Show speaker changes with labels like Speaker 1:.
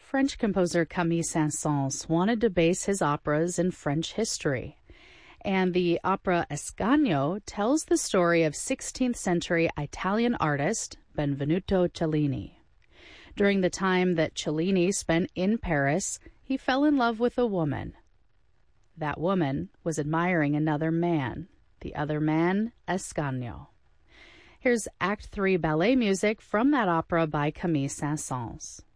Speaker 1: French composer Camille Saint-Saëns wanted to base his operas in French history. And the opera Ascanio tells the story of 16th century Italian artist Benvenuto Cellini. During the time that Cellini spent in Paris, he fell in love with a woman. That woman was admiring another man, the other man, Ascanio. Here's Act 3 ballet music from that opera by Camille Saint-Saëns.